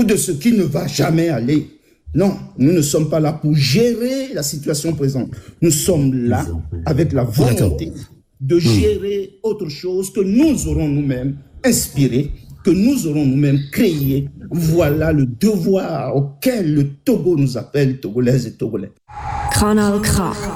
ou de ce qui ne va jamais aller. Non, nous ne sommes pas là pour gérer la situation présente. Nous sommes là avec la volonté de gérer autre chose que nous aurons nous-mêmes inspiré, que nous aurons nous-mêmes créé. Voilà le devoir auquel le Togo nous appelle, Togolaises et Togolais. Kanal K.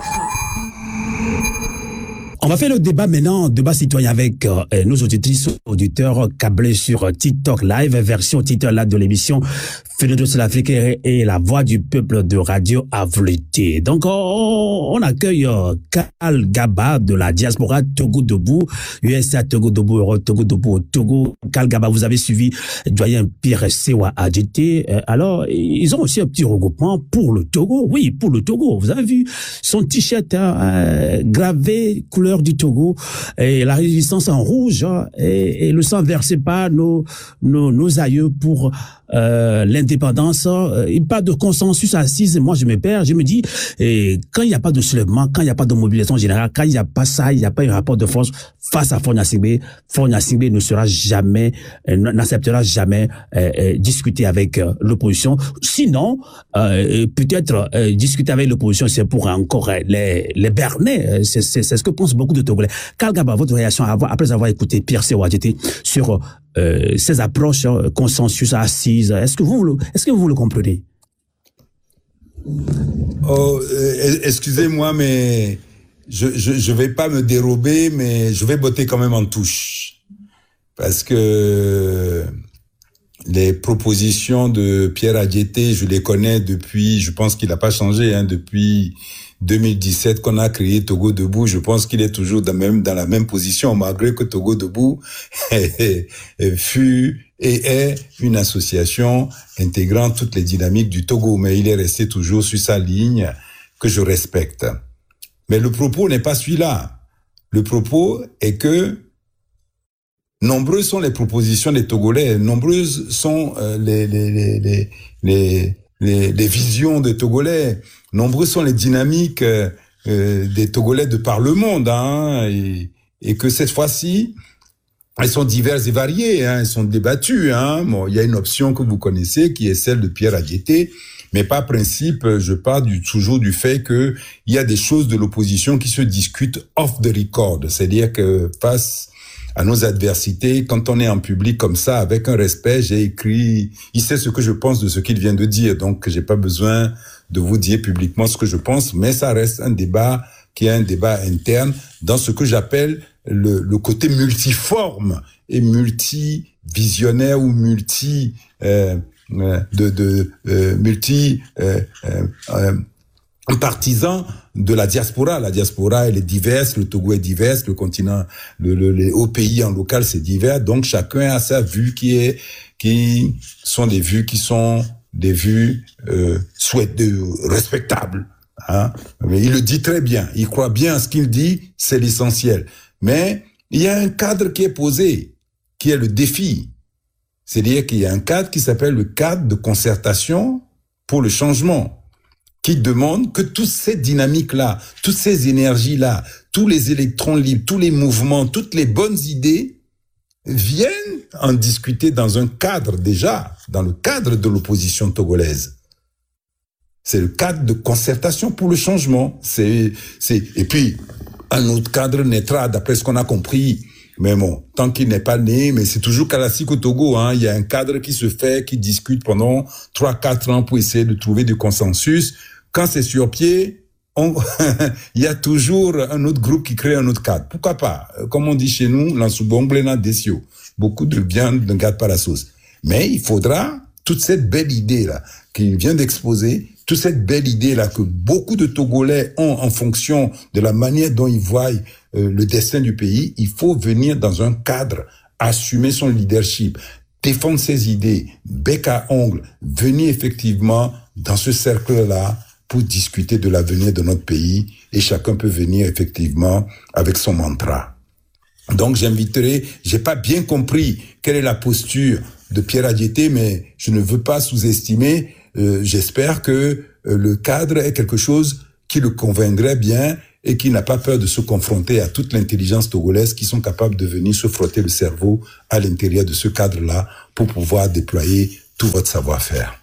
On va faire le débat maintenant, débat citoyen avec nos auditrices, auditeurs câblés sur TikTok Live, version TikTok Live de l'émission Phénomène de l'Afrique et la voix du peuple de Radio Avlété. Donc, on accueille Karl Gaba de la diaspora Togo Debout, USA Togo Debout, Euro Togo Debout, Togo. Karl Gaba, vous avez suivi doyen Pierre Sewa ADT. Alors, ils ont aussi un petit regroupement pour le Togo. Oui, pour le Togo. Vous avez vu son t-shirt gravé couleur du Togo et la résistance en rouge et le sang versé par nos aïeux pour l'indépendance. Il parle de consensus assise. Moi, je me perds. Je me dis, quand il n'y a pas de soulèvement, quand il n'y a pas de mobilisation générale, quand il n'y a pas ça, il n'y a pas un rapport de force face à Faure Gnassingbé ne sera jamais, n'acceptera jamais discuter avec l'opposition. Sinon, peut-être discuter avec l'opposition, c'est pour encore les berner. C'est ce que pensent beaucoup de Togolais. Karl Gaba, votre réaction après avoir écouté Pierre Sewa ADT sur ces approches consensus assises, est-ce que vous le comprenez? Excusez-moi, mais je vais pas me dérober, mais je vais botter quand même en touche. Parce que les propositions de Pierre Adjeté, je les connais depuis, je pense qu'il n'a pas changé, depuis 2017 qu'on a créé Togo Debout. Je pense qu'il est toujours dans la même position, malgré que Togo Debout fut et est une association intégrant toutes les dynamiques du Togo, mais il est resté toujours sur sa ligne que je respecte. Mais le propos n'est pas celui-là. Le propos est que nombreuses sont les propositions des Togolais, nombreuses sont les visions des Togolais, nombreuses sont les dynamiques des Togolais de par le monde, et que cette fois-ci, elles sont diverses et variées, elles sont débattues. Bon, il y a une option que vous connaissez qui est celle de Pierre Adjeté, mais par principe, je parle toujours du fait que il y a des choses de l'opposition qui se discutent off the record, c'est-à-dire que face à nos adversités, quand on est en public comme ça, avec un respect, j'ai écrit, il sait ce que je pense de ce qu'il vient de dire, donc j'ai pas besoin de vous dire publiquement ce que je pense, mais ça reste un débat qui est un débat interne dans ce que j'appelle le côté multiforme et multivisionnaire ou partisan de la diaspora. La diaspora, elle est diverse, le Togo est divers, le continent, les hauts pays en local, c'est divers. Donc, chacun a sa vue qui sont des vues respectables. Mais il le dit très bien. Il croit bien à ce qu'il dit, c'est l'essentiel. Mais il y a un cadre qui est posé, qui est le défi. C'est-à-dire qu'il y a un cadre qui s'appelle le cadre de concertation pour le changement, qui demande que toutes ces dynamiques-là, toutes ces énergies-là, tous les électrons libres, tous les mouvements, toutes les bonnes idées viennent en discuter dans un cadre déjà, dans le cadre de l'opposition togolaise. C'est le cadre de concertation pour le changement. Et puis, un autre cadre naîtra, d'après ce qu'on a compris. Mais bon, tant qu'il n'est pas né, mais c'est toujours classique au Togo, il y a un cadre qui se fait, qui discute pendant 3-4 ans pour essayer de trouver du consensus. Quand c'est sur pied, il y a toujours un autre groupe qui crée un autre cadre. Pourquoi pas? Comme on dit chez nous, l'ansubonglena desio. Beaucoup de viande ne garde pas la sauce. Mais il faudra toute cette belle idée-là qu'il vient d'exposer, toute cette belle idée-là que beaucoup de Togolais ont en fonction de la manière dont ils voient le destin du pays, il faut venir dans un cadre, assumer son leadership, défendre ses idées, bec à ongle, venir effectivement dans ce cercle-là pour discuter de l'avenir de notre pays, et chacun peut venir effectivement avec son mantra. Donc j'ai pas bien compris quelle est la posture de Pierre Adjeté, mais je ne veux pas sous-estimer. J'espère que le cadre est quelque chose qui le convaincrait bien et qui n'a pas peur de se confronter à toute l'intelligence togolaise qui sont capables de venir se frotter le cerveau à l'intérieur de ce cadre-là pour pouvoir déployer tout votre savoir-faire.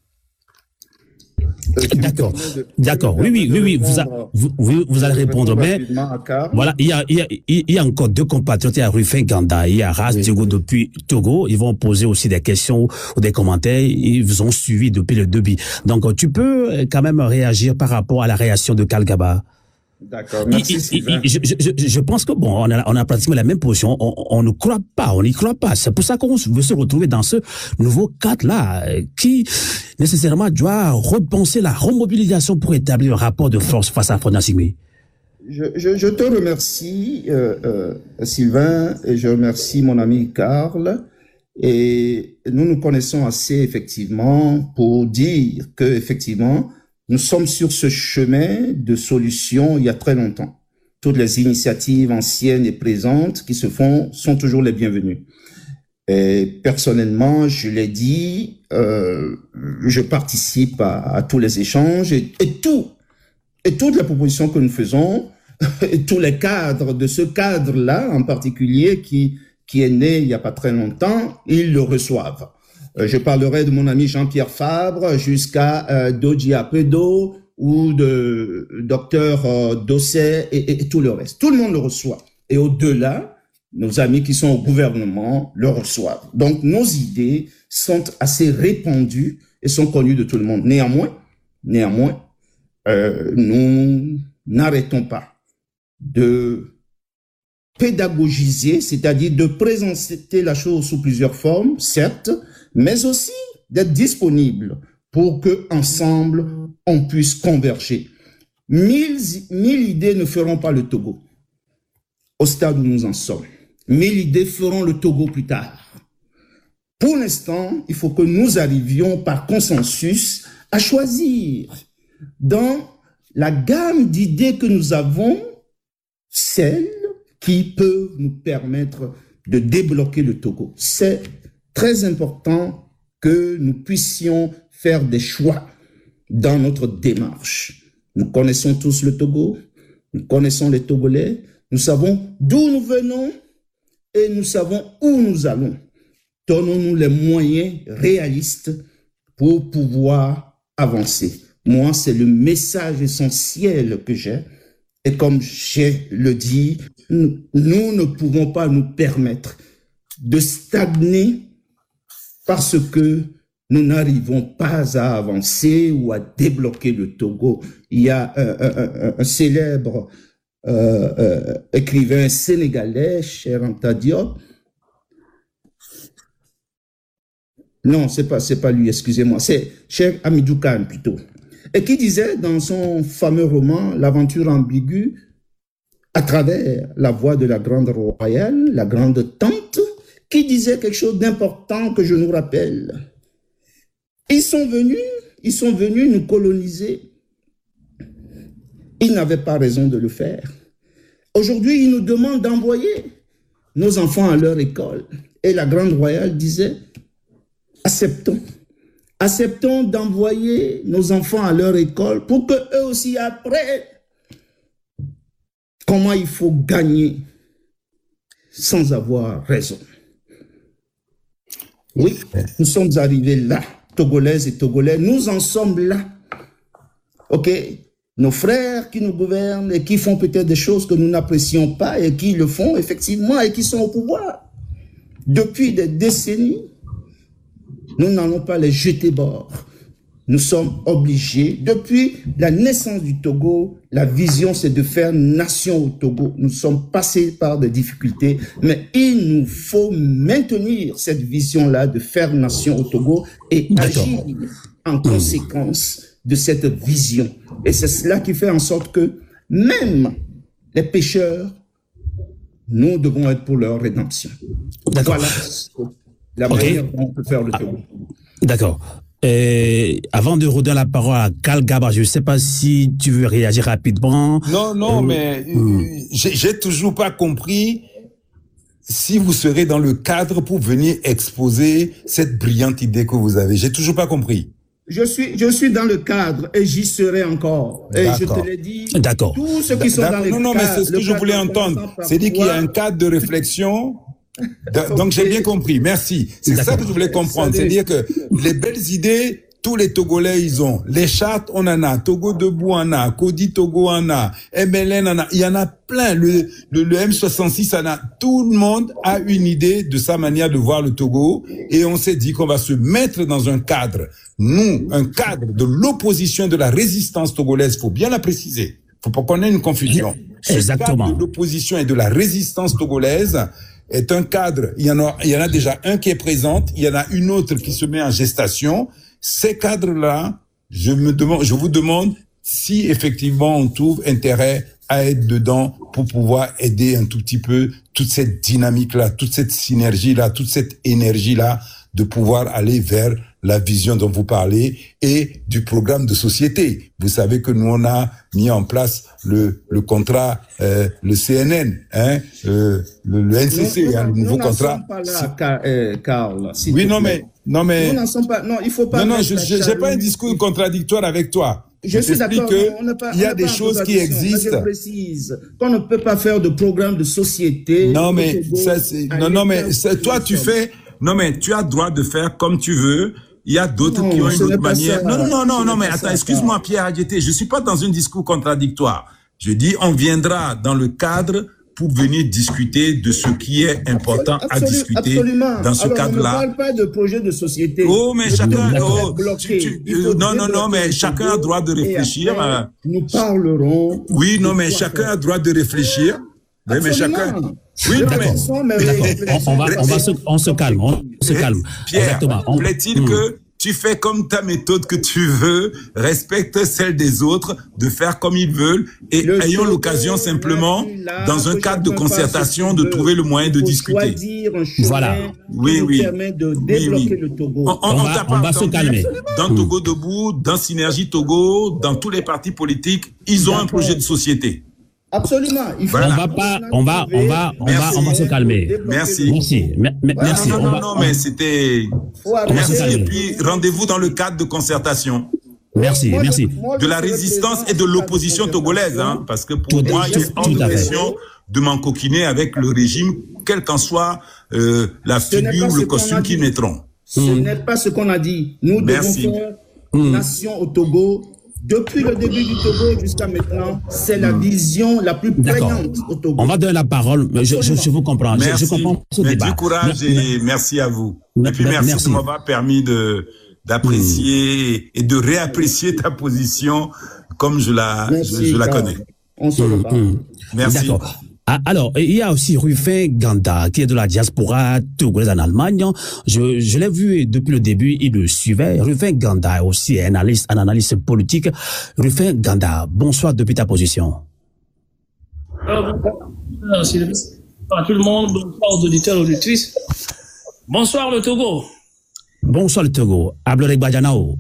D'accord. Oui. Vous allez répondre, mais voilà, il y a encore deux compatriotes. Il y a Rufin Ganda, il y a Ras Diogo depuis Togo. Ils vont poser aussi des questions ou des commentaires. Ils vous ont suivi depuis le début. Donc, tu peux quand même réagir par rapport à la réaction de Kalgaba. D'accord, merci Sylvain. Je pense que bon, on a pratiquement la même position. On ne croit pas, on n'y croit pas. C'est pour ça qu'on veut se retrouver dans ce nouveau cadre-là qui nécessairement doit repenser la remobilisation pour établir un rapport de force face à Front National. Je te remercie, Sylvain, et je remercie mon ami Karl. Et nous nous connaissons assez effectivement pour dire que effectivement nous sommes sur ce chemin de solution il y a très longtemps. Toutes les initiatives anciennes et présentes qui se font sont toujours les bienvenues. Et personnellement, je l'ai dit, je participe à tous les échanges et toutes les propositions que nous faisons, et tous les cadres de ce cadre-là en particulier qui est né il n'y a pas très longtemps, ils le reçoivent. Je parlerai de mon ami Jean-Pierre Fabre jusqu'à Doji Apedo ou de docteur Dosset et tout le reste. Tout le monde le reçoit. Et au-delà, nos amis qui sont au gouvernement le reçoivent. Donc, nos idées sont assez répandues et sont connues de tout le monde. Néanmoins, nous n'arrêtons pas de pédagogiser, c'est-à-dire de présenter la chose sous plusieurs formes, certes, mais aussi d'être disponible pour que ensemble on puisse converger. 1000 idées ne feront pas le Togo au stade où nous en sommes. 1000 idées feront le Togo plus tard. Pour l'instant, il faut que nous arrivions par consensus à choisir dans la gamme d'idées que nous avons, celles qui peuvent nous permettre de débloquer le Togo. C'est très important que nous puissions faire des choix dans notre démarche. Nous connaissons tous le Togo, nous connaissons les Togolais, nous savons d'où nous venons et nous savons où nous allons. Donnons-nous les moyens réalistes pour pouvoir avancer. Moi, c'est le message essentiel que j'ai. Et comme je le dis, nous ne pouvons pas nous permettre de stagner parce que nous n'arrivons pas à avancer ou à débloquer le Togo. Il y a un célèbre écrivain sénégalais, Cheikh Anta Diop. Non, c'est pas lui, excusez-moi, c'est Cheikh Hamidou Kane plutôt. Et qui disait dans son fameux roman L'aventure ambiguë, à travers la voix de la grande royale, la grande tante, qui disait quelque chose d'important que je nous rappelle. Ils sont venus nous coloniser. Ils n'avaient pas raison de le faire. Aujourd'hui, ils nous demandent d'envoyer nos enfants à leur école. Et la grande royale disait, acceptons. Acceptons d'envoyer nos enfants à leur école pour qu'eux aussi apprennent comment il faut gagner sans avoir raison. Oui, nous sommes arrivés là, Togolaises et Togolais, nous en sommes là. Ok, nos frères qui nous gouvernent et qui font peut-être des choses que nous n'apprécions pas et qui le font effectivement et qui sont au pouvoir depuis des décennies. Nous n'allons pas les jeter bord. Nous sommes obligés, depuis la naissance du Togo, la vision c'est de faire nation au Togo. Nous sommes passés par des difficultés, mais il nous faut maintenir cette vision-là de faire nation au Togo et agir en conséquence de cette vision. Et c'est cela qui fait en sorte que même les pécheurs, nous devons être pour leur rédemption. Voilà la manière dont on peut faire le Togo. D'accord. Avant de redonner la parole à Kalgaba, je ne sais pas si tu veux réagir rapidement. Non, mais j'ai toujours pas compris si vous serez dans le cadre pour venir exposer cette brillante idée que vous avez. J'ai toujours pas compris. Je suis dans le cadre et j'y serai encore. Et je te l'ai dit. D'accord. Tous ceux qui sont dans le cadre. Non, mais c'est ce que je voulais entendre. C'est dit qu'il y a un cadre de réflexion Donc j'ai bien compris, merci. C'est ça que je voulais comprendre, c'est-à-dire que les belles idées, tous les Togolais, ils ont. Les chartes, on en a. Togo Debout en a. Cody Togo en a. MLN en a. Il y en a plein. Le M66 en a. Tout le monde a une idée de sa manière de voir le Togo. Et on s'est dit qu'on va se mettre dans un cadre. Nous, un cadre de l'opposition et de la résistance togolaise. Faut bien la préciser. Faut pas qu'on ait une confusion. Exactement. Ce cadre de l'opposition et de la résistance togolaise est un cadre. Il y en a déjà un qui est présent. Il y en a une autre qui se met en gestation. Ces cadres-là, je vous demande si effectivement on trouve intérêt à être dedans pour pouvoir aider un tout petit peu toute cette dynamique-là, toute cette synergie-là, toute cette énergie-là, de pouvoir aller vers la vision dont vous parlez et du programme de société. Vous savez que nous, on a mis en place le contrat, le CNN, le NCC, le nouveau contrat. Nous n'en sommes pas là, Karl. Oui, non, mais... Nous n'en sommes pas... Non, il faut pas... Non, j'ai pas un discours contradictoire avec toi. Je suis d'accord. Il y a des choses qui existent. Je précise qu'on ne peut pas faire de programme de société. Non, mais toi, tu fais... Non, mais tu as droit de faire comme tu veux. Il y a d'autres qui ont une autre manière. Non, mais attends, excuse-moi, Pierre Adjeté, je suis pas dans un discours contradictoire. Je dis, on viendra dans le cadre pour venir discuter de ce qui est important à discuter dans ce cadre-là. On ne parle pas de projet de société. Oh, mais chacun, mais chacun a droit de réfléchir. Nous parlerons. Oui, non, mais chacun a droit de réfléchir. Oui, mais chacun. Oui, on se calme. Pierre, plaît-il que tu fais comme ta méthode que tu veux, respecte celle des autres, de faire comme ils veulent, et ayons l'occasion simplement, dans un cadre de concertation, de trouver le moyen de discuter. Voilà. Oui. Permet de débloquer le Togo. On va se calmer. Dans Togo Debout, dans Synergie Togo, dans tous les partis politiques, ils ont un projet de société. Absolument. On va se calmer. Merci. Merci. Non, mais c'était... Merci. Et puis, rendez-vous dans le cadre de concertation. Merci. De la résistance et de l'opposition togolaise, parce que pour moi, il est hors de question de m'encoquiner avec le régime, quelle qu'en soit la figure, le costume qu'ils mettront. Ce n'est pas ce qu'on a dit. Nous devons faire nation au Togo. Depuis le début du Togo jusqu'à maintenant, c'est la vision la plus prégnante au Togo. On va donner la parole, mais je vous comprends. Merci. Je comprends ce débat. Du courage et merci à vous. Et puis merci de m'avoir permis d'apprécier et de réapprécier ta position comme je la connais. On se reparle. Merci. D'accord. Alors, il y a aussi Rufin Ganda, qui est de la diaspora togolaise en Allemagne. Je l'ai vu depuis le début, il le suivait. Rufin Ganda est aussi un analyste politique. Rufin Ganda, bonsoir depuis ta position. Merci à tout le monde, bonsoir aux auditeurs et auditrices. Bonsoir le Togo. Bonsoir le Togo. Ablorek Badjanao.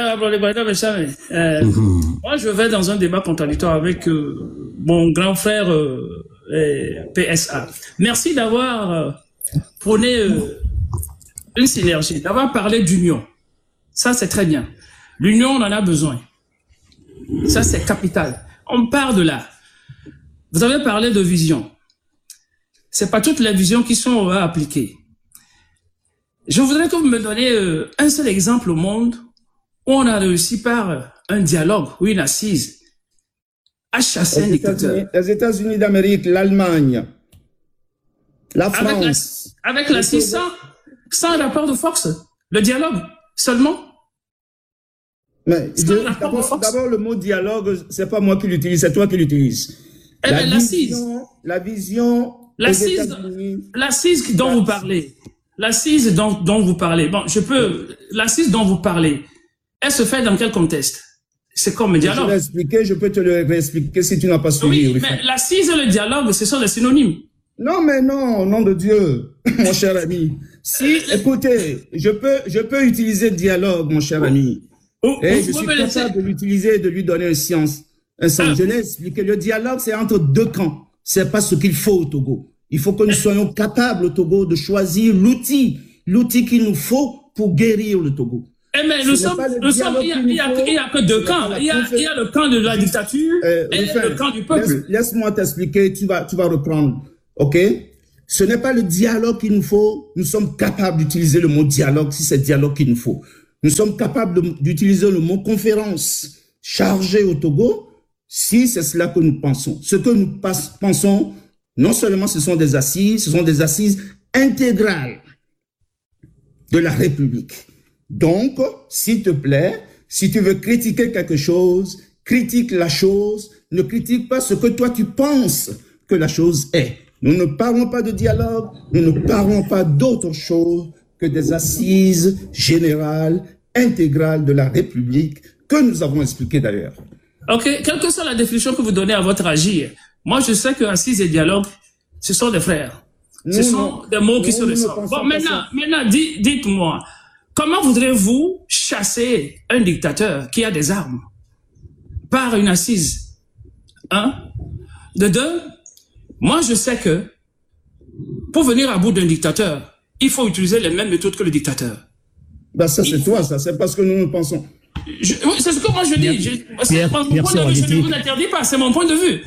Moi, je vais dans un débat contradictoire avec mon grand frère PSA. Merci d'avoir prôné une synergie, d'avoir parlé d'union. Ça, c'est très bien. L'union, on en a besoin. Ça, c'est capital. On part de là. Vous avez parlé de vision. C'est pas toutes les visions qui sont à appliquer. Je voudrais que vous me donniez un seul exemple au monde où on a réussi par un dialogue ou une assise à chasser un dictateur. Les États-Unis d'Amérique, l'Allemagne, la France. Avec l'assise sans rapport de force. Le dialogue seulement. Mais d'abord, le mot dialogue, c'est pas moi qui l'utilise, c'est toi qui l'utilises. La vision. L'assise dont vous parlez. L'assise dont vous parlez. Bon, l'assise dont vous parlez, elle se fait dans quel contexte? C'est comme un dialogue. Je l'ai expliqué, je peux te le réexpliquer si tu n'as pas suivi. Oui, mais l'assise et le dialogue, ce sont des synonymes. Non, mais non, au nom de Dieu, mon cher ami. Écoutez, je peux utiliser dialogue, mon cher ami. Et je suis capable de l'utiliser et de lui donner un sens. Je l'ai expliqué. Le dialogue, c'est entre deux camps. C'est pas ce qu'il faut au Togo. Il faut que nous soyons capables au Togo de choisir l'outil qu'il nous faut pour guérir le Togo. Mais il n'y a que deux camps. Il y a le camp de la dictature et le camp du peuple. Laisse-moi t'expliquer, tu vas reprendre. OK? Ce n'est pas le dialogue qu'il nous faut. Nous sommes capables d'utiliser le mot dialogue si c'est dialogue qu'il nous faut. Nous sommes capables d'utiliser le mot conférence chargée au Togo si c'est cela que nous pensons. Ce que nous pensons, non seulement ce sont des assises intégrales de la République. Donc, s'il te plaît, si tu veux critiquer quelque chose, critique la chose, ne critique pas ce que toi tu penses que la chose est. Nous ne parlons pas de dialogue, nous ne parlons pas d'autre chose que des assises générales, intégrales de la République, que nous avons expliquées d'ailleurs. Ok, quelle que soit la définition que vous donnez à votre agir, moi je sais que assises et dialogue, ce sont des frères. Ce sont des mots qui se ressemblent. Bon, maintenant, dites-moi, comment voudrez-vous chasser un dictateur qui a des armes par une assise? De deux, moi je sais que pour venir à bout d'un dictateur, il faut utiliser les mêmes méthodes que le dictateur. Ben ça c'est toi, ça c'est parce que nous pensons. C'est ce que moi je dis. C'est mon point de vue, je ne vous interdis pas, c'est mon point de vue.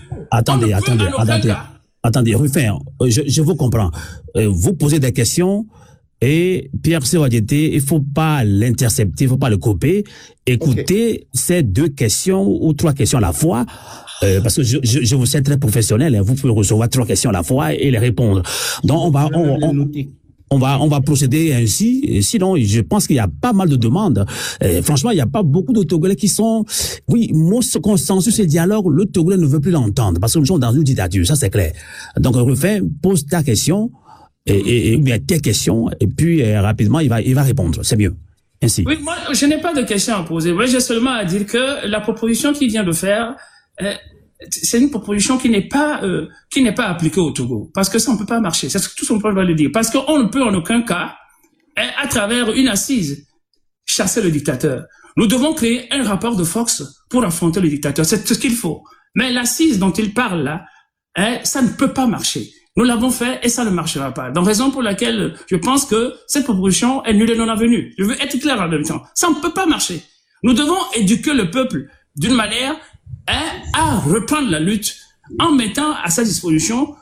Attendez, Rufin, je vous comprends. Vous posez des questions et Pierre Séwadjété, il faut pas l'intercepter, il faut pas le couper. Écoutez ces 2 questions ou 3 questions à la fois. Parce que je vous sais très professionnel, hein, vous pouvez recevoir 3 questions à la fois et les répondre. Donc on va procéder ainsi. Sinon, je pense qu'il y a pas mal de demandes. Franchement, il n'y a pas beaucoup de Togolais qui sont... Oui, ce consensus et dialogue, le Togolais ne veut plus l'entendre parce que nous sommes dans une dictature, ça c'est clair. Donc, Rufin, pose ta question et bien tes questions et puis rapidement, il va répondre. C'est mieux. Ainsi. Oui, moi, je n'ai pas de questions à poser. Moi, j'ai seulement à dire que la proposition qu'il vient de faire... c'est une proposition qui n'est pas appliquée au Togo, parce que ça on peut pas marcher. C'est tout son point de le dire, parce qu'on ne peut en aucun cas, à travers une assise, chasser le dictateur. Nous devons créer un rapport de force pour affronter le dictateur. C'est ce qu'il faut. Mais l'assise dont il parle là, ça ne peut pas marcher. Nous l'avons fait et ça ne marchera pas. Donc raison pour laquelle je pense que cette proposition est nulle et non avenue. Je veux être clair en même temps. Ça ne peut pas marcher. Nous devons éduquer le peuple d'une manière à reprendre la lutte en mettant à sa disposition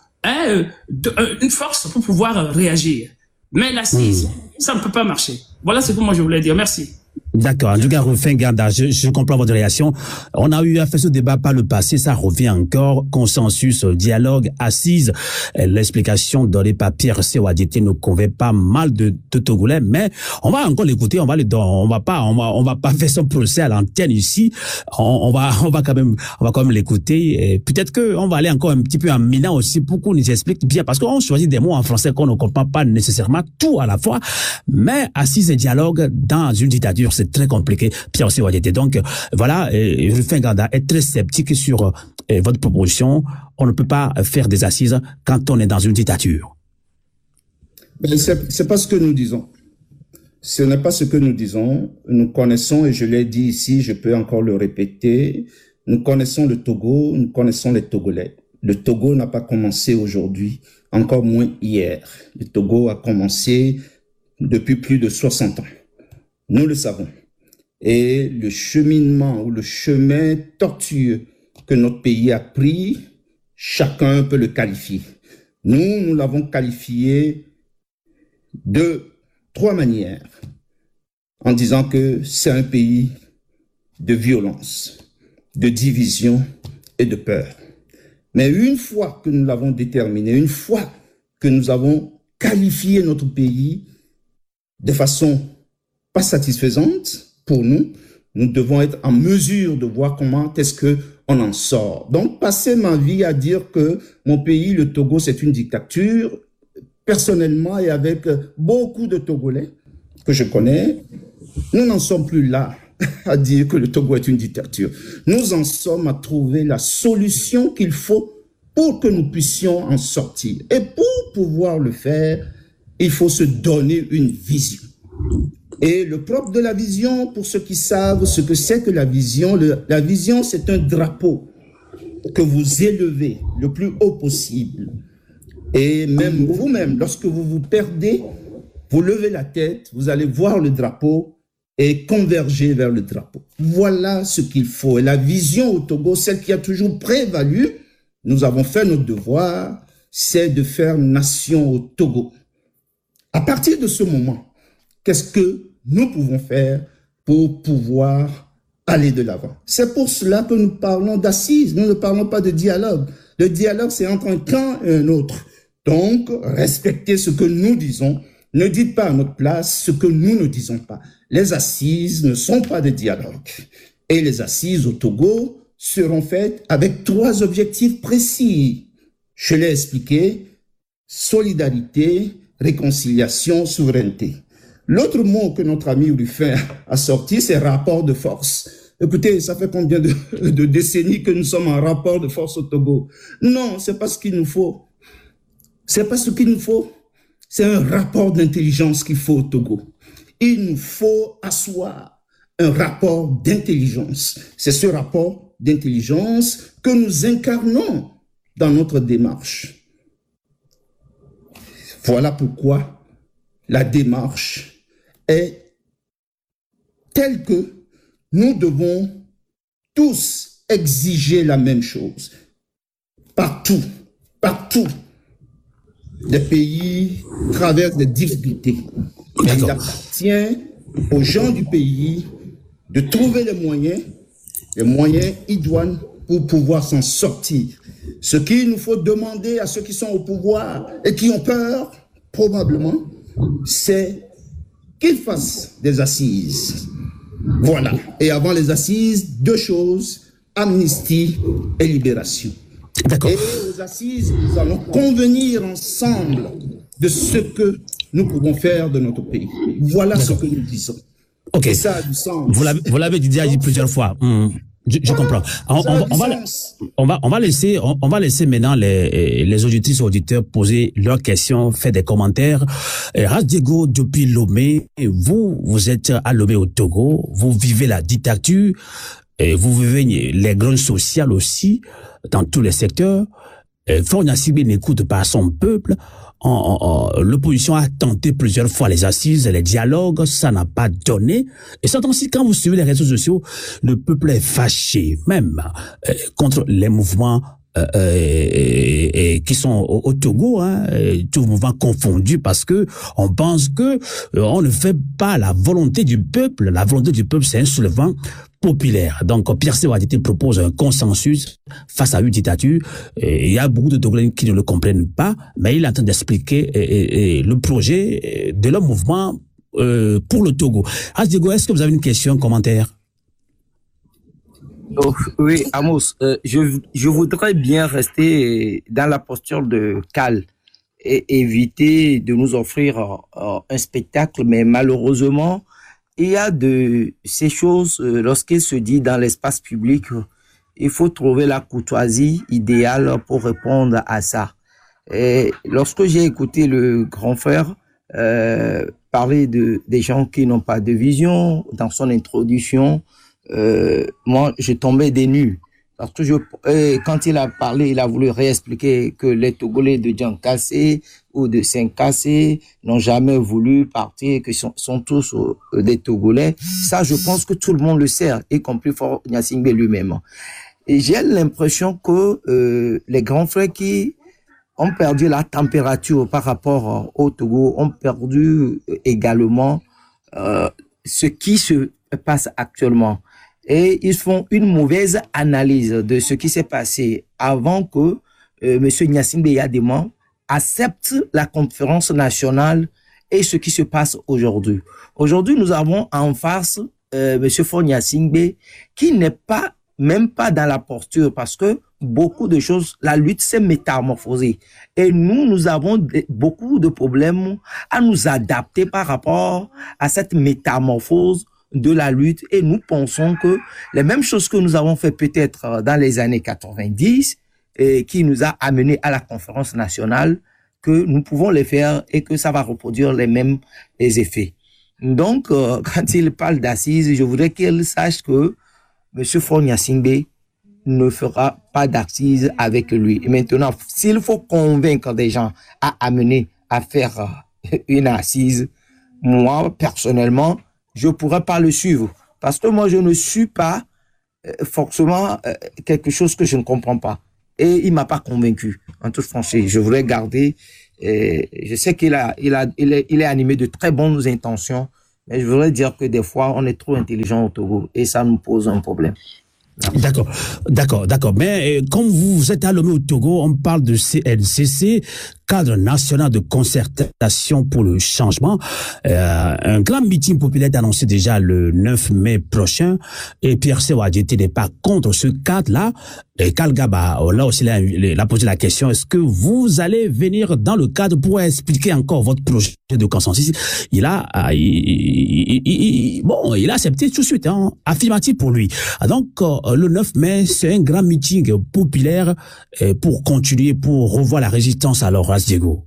une force pour pouvoir réagir. Mais l'assise, ça ne peut pas marcher. Voilà ce que moi je voulais dire. Merci. D'accord. En tout cas, Rufin Garda, je comprends votre réaction. On a eu à faire ce débat par le passé, ça revient encore. Consensus, dialogue, assise. L'explication donnée par Pierre Séwadjété nous convainc pas mal de Togolais, mais on va encore l'écouter, on va pas faire son procès à l'antenne ici. On va quand même l'écouter. Peut-être que on va aller encore un petit peu en minant aussi pour qu'on nous explique bien, parce qu'on choisit des mots en français qu'on ne comprend pas nécessairement tout à la fois, mais assise et dialogue dans une dictature, c'est très compliqué. Pierre Séwadjété. Donc, voilà, Rufin Garda est très sceptique sur votre proposition. On ne peut pas faire des assises quand on est dans une dictature. C'est pas ce que nous disons. Ce n'est pas ce que nous disons. Nous connaissons, et je l'ai dit ici, je peux encore le répéter, nous connaissons le Togo, nous connaissons les Togolais. Le Togo n'a pas commencé aujourd'hui, encore moins hier. Le Togo a commencé depuis plus de 60 ans. Nous le savons. Et le cheminement ou le chemin tortueux que notre pays a pris, chacun peut le qualifier. Nous l'avons qualifié de 3 manières, en disant que c'est un pays de violence, de division et de peur. Mais une fois que nous l'avons déterminé, une fois que nous avons qualifié notre pays de façon pas satisfaisante pour nous, nous devons être en mesure de voir comment est-ce que on en sort. Donc, passer ma vie à dire que mon pays, le Togo, c'est une dictature, personnellement et avec beaucoup de Togolais que je connais, nous n'en sommes plus là à dire que le Togo est une dictature. Nous en sommes à trouver la solution qu'il faut pour que nous puissions en sortir. Et pour pouvoir le faire, il faut se donner une vision. Et le propre de la vision, pour ceux qui savent ce que c'est que la vision, c'est un drapeau que vous élevez le plus haut possible. Et même vous-même, lorsque vous vous perdez, vous levez la tête, vous allez voir le drapeau et converger vers le drapeau. Voilà ce qu'il faut. Et la vision au Togo, celle qui a toujours prévalu, nous avons fait notre devoir, c'est de faire nation au Togo. À partir de ce moment, qu'est-ce que nous pouvons faire pour pouvoir aller de l'avant? C'est pour cela que nous parlons d'assises, nous ne parlons pas de dialogue. Le dialogue, c'est entre un camp et un autre. Donc, respectez ce que nous disons. Ne dites pas à notre place ce que nous ne disons pas. Les assises ne sont pas des dialogues. Et les assises au Togo seront faites avec 3 objectifs précis. Je l'ai expliqué: solidarité, réconciliation, souveraineté. L'autre mot que notre ami Rufin a sorti, c'est rapport de force. Écoutez, ça fait combien de décennies que nous sommes en rapport de force au Togo? Non, c'est pas ce qu'il nous faut. C'est pas ce qu'il nous faut. C'est un rapport d'intelligence qu'il faut au Togo. Il nous faut asseoir un rapport d'intelligence. C'est ce rapport d'intelligence que nous incarnons dans notre démarche. Voilà pourquoi la démarche est telle que nous devons tous exiger la même chose. Partout, partout. Les pays traversent des difficultés. Mais il appartient aux gens du pays de trouver les moyens idoines pour pouvoir s'en sortir. Ce qu'il nous faut demander à ceux qui sont au pouvoir et qui ont peur, probablement, c'est qu'ils fassent des assises. Voilà. Et avant les assises, 2 choses: amnistie et libération. D'accord. Et aux assises, nous allons convenir ensemble de ce que nous pouvons faire de notre pays. Voilà ce que nous disons. Ok. Et ça a du sens. Vous l'avez déjà dit plusieurs fois. Je comprends. On va laisser maintenant les auditrices et auditeurs poser leurs questions, faire des commentaires. Diego, depuis Lomé, vous êtes à Lomé au Togo, vous vivez la dictature, et vous vivez les grandes sociales aussi, dans tous les secteurs. Faure Gnassingbé n'écoute pas son peuple. L'opposition a tenté plusieurs fois les assises, les dialogues, ça n'a pas donné. Et ça aussi, quand vous suivez les réseaux sociaux, le peuple est fâché, même contre les mouvements qui sont au Togo, tous mouvements confondus, parce que on pense que on ne fait pas la volonté du peuple. La volonté du peuple, c'est un soulèvement populaire. Donc, Pierre Séwadité propose un consensus face à une dictature. Il y a beaucoup de Togolais qui ne le comprennent pas, mais il est en train d'expliquer le projet de leur mouvement pour le Togo. Diego, est-ce que vous avez une question, un commentaire? Oh, oui, Amos, je voudrais bien rester dans la posture de Cal et éviter de nous offrir un spectacle, mais malheureusement, il y a de ces choses, lorsqu'il se dit dans l'espace public, il faut trouver la courtoisie idéale pour répondre à ça. Et lorsque j'ai écouté le grand frère parler des gens qui n'ont pas de vision dans son introduction, moi, je tombais des nues. Parce que quand il a parlé, il a voulu réexpliquer que les Togolais de Djankassé ou de Saint-Kassé n'ont jamais voulu partir, que sont tous des Togolais. Ça, je pense que tout le monde le sait, y compris Faure Gnassingbé lui-même. Et j'ai l'impression que les grands frères qui ont perdu la température par rapport au Togo ont perdu également ce qui se passe actuellement. Et ils font une mauvaise analyse de ce qui s'est passé avant que M. Gnassingbé Yadema accepte la conférence nationale et ce qui se passe aujourd'hui. Aujourd'hui, nous avons en face M. Faure Gnassingbé qui n'est pas, même pas dans la posture, parce que beaucoup de choses, la lutte s'est métamorphosée. Et nous avons beaucoup de problèmes à nous adapter par rapport à cette métamorphose de la lutte, et nous pensons que les mêmes choses que nous avons fait peut-être dans les années 90 et qui nous a amené à la conférence nationale, que nous pouvons les faire et que ça va reproduire les mêmes effets. Donc, quand il parle d'assises, je voudrais qu'il sache que M. Faure Gnassingbé ne fera pas d'assises avec lui. Et maintenant, s'il faut convaincre des gens à amener à faire une assise, moi, personnellement, je ne pourrais pas le suivre. Parce que moi, je ne suis pas forcément quelque chose que je ne comprends pas. et il m'a pas convaincu. En toute franchise, je voulais garder. Je sais qu'il est animé de très bonnes intentions, mais je voudrais dire que des fois, on est trop intelligent au Togo et ça nous pose un problème. D'accord. Mais comme vous êtes allumé au Togo, on parle de CNCC, cadre national de concertation pour le changement. Un grand meeting populaire est annoncé déjà le 9 mai prochain. Et Pierre Sewadjete n'est pas contre ce cadre-là. Et Kalgaba, là aussi, il a posé la question, est-ce que vous allez venir dans le cadre pour expliquer encore votre projet de consensus? Il a accepté tout de suite, affirmatif pour lui. Donc, le 9 mai, c'est un grand meeting populaire pour continuer, pour revoir la résistance à l'Horace Diego.